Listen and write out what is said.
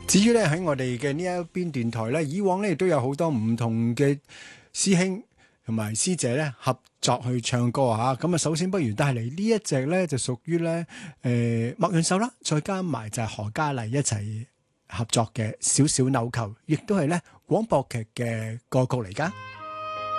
至於咧喺我哋嘅呢一邊電台咧，以往咧亦都有好多唔同嘅師兄同埋師姐咧合作去唱歌嚇。咁啊，首先不如帶嚟呢一隻咧就屬於咧麥潤壽啦，再加埋就係何嘉麗一齊合作嘅《小小紐扣》，亦都係咧廣播劇嘅歌曲嚟㗎。